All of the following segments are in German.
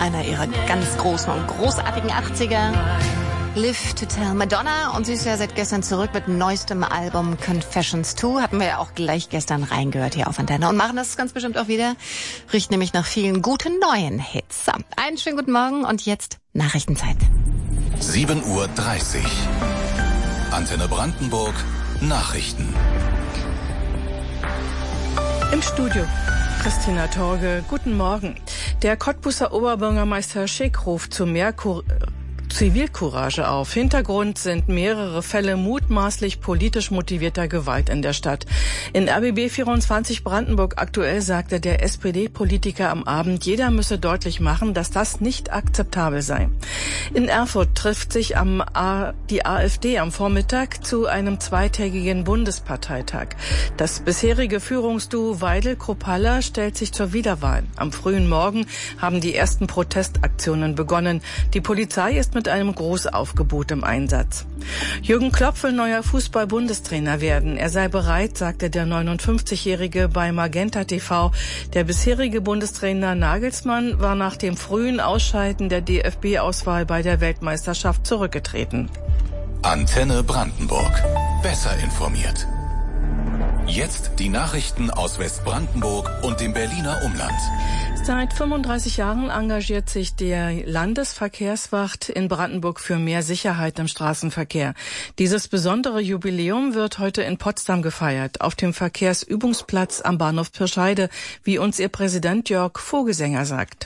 einer ihrer ganz großen und großartigen 80er. Live to Tell. Madonna, und sie ist ja seit gestern zurück mit neuestem Album Confessions 2. Hatten wir ja auch gleich gestern reingehört hier auf Antenne und machen das ganz bestimmt auch wieder. Riecht nämlich nach vielen guten neuen Hits. So, einen schönen guten Morgen und jetzt Nachrichtenzeit. 7:30 Uhr. Antenne Brandenburg. Nachrichten. Im Studio Christina Torge, guten Morgen. Der Cottbuser Oberbürgermeister Schick ruft zu mehr Zivilcourage auf. Hintergrund sind mehrere Fälle mutmaßlich politisch motivierter Gewalt in der Stadt. In RBB 24 Brandenburg aktuell sagte der SPD-Politiker am Abend, jeder müsse deutlich machen, dass das nicht akzeptabel sei. In Erfurt trifft sich die AfD am Vormittag zu einem zweitägigen Bundesparteitag. Das bisherige Führungsduo Weidel-Kruppalla stellt sich zur Wiederwahl. Am frühen Morgen haben die ersten Protestaktionen begonnen. Die Polizei ist mit einem Großaufgebot im Einsatz. Jürgen Klopp will neuer Fußball-Bundestrainer werden. Er sei bereit, sagte der 59-Jährige bei Magenta TV. Der bisherige Bundestrainer Nagelsmann war nach dem frühen Ausscheiden der DFB-Auswahl bei der Weltmeisterschaft zurückgetreten. Antenne Brandenburg. Besser informiert. Jetzt die Nachrichten aus Westbrandenburg und dem Berliner Umland. Seit 35 Jahren engagiert sich der Landesverkehrswacht in Brandenburg für mehr Sicherheit im Straßenverkehr. Dieses besondere Jubiläum wird heute in Potsdam gefeiert, auf dem Verkehrsübungsplatz am Bahnhof Pirscheide, wie uns ihr Präsident Jörg Vogelsänger sagt.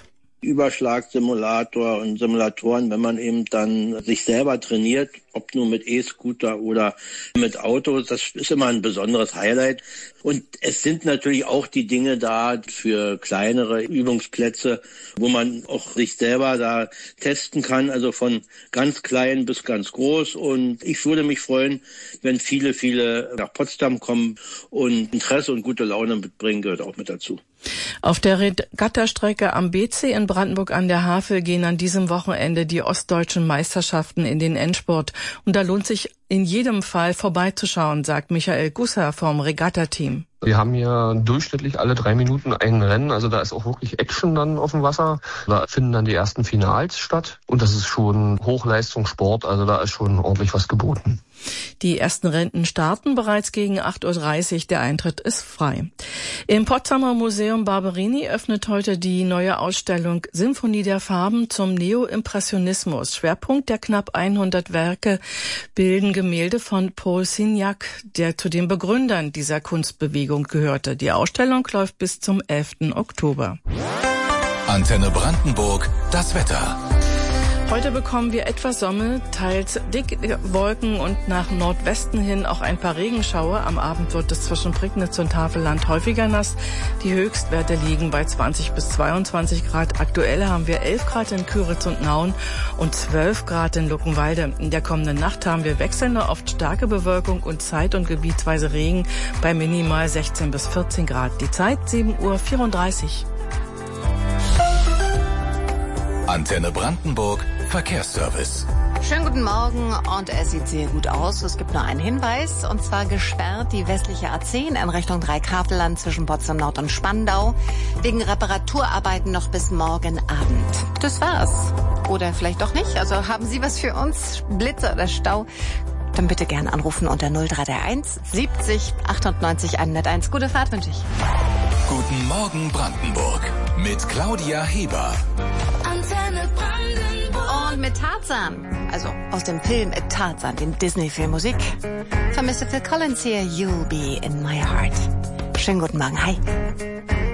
Überschlagsimulator und Simulatoren, wenn man eben dann sich selber trainiert, ob nur mit E-Scooter oder mit Autos, das ist immer ein besonderes Highlight. Und es sind natürlich auch die Dinge da für kleinere Übungsplätze, wo man auch sich selber da testen kann, also von ganz klein bis ganz groß. Und ich würde mich freuen, wenn viele nach Potsdam kommen und Interesse und gute Laune mitbringen, gehört auch mit dazu. Auf der Regattastrecke am BC in Brandenburg an der Havel gehen an diesem Wochenende die ostdeutschen Meisterschaften in den Endspurt. Und da lohnt sich in jedem Fall vorbeizuschauen, sagt Michael Gusser vom Regattateam. Wir haben hier durchschnittlich alle 3 Minuten ein Rennen, also da ist auch wirklich Action dann auf dem Wasser. Da finden dann die ersten Finals statt und das ist schon Hochleistungssport, also da ist schon ordentlich was geboten. Die ersten Rennen starten bereits gegen 8:30 Uhr, der Eintritt ist frei. Im Potsdamer Museum Barberini öffnet heute die neue Ausstellung Symphonie der Farben zum Neoimpressionismus. Schwerpunkt der knapp 100 Werke bilden Gemälde von Paul Signac, der zu den Begründern dieser Kunstbewegung gehörte. Die Ausstellung läuft bis zum 11. Oktober. Antenne Brandenburg, das Wetter. Heute bekommen wir etwas Sonne, teils dicke Wolken und nach Nordwesten hin auch ein paar Regenschauer. Am Abend wird es zwischen Prignitz und Havelland häufiger nass. Die Höchstwerte liegen bei 20 bis 22 Grad. Aktuell haben wir 11 Grad in Küritz und Nauen und 12 Grad in Luckenwalde. In der kommenden Nacht haben wir wechselnde, oft starke Bewölkung und zeit- und gebietsweise Regen bei minimal 16 bis 14 Grad. Die Zeit 7:34 Uhr. Antenne Brandenburg, Verkehrsservice. Schönen guten Morgen und es sieht sehr gut aus. Es gibt nur einen Hinweis und zwar gesperrt die westliche A10 in Richtung Dreikaveland zwischen Potsdam Nord und Spandau wegen Reparaturarbeiten noch bis morgen Abend. Das war's. Oder vielleicht doch nicht. Also haben Sie was für uns? Blitze oder Stau? Dann bitte gern anrufen unter 0331 70 98 101. Gute Fahrt wünsche ich. Guten Morgen Brandenburg mit Claudia Heber. Antenne Brandenburg. Und mit Tarzan, also aus dem Film Tarzan, dem Disney-Film Musik, von Mr. Phil Collins hier, You'll Be in My Heart. Schönen guten Morgen, hi.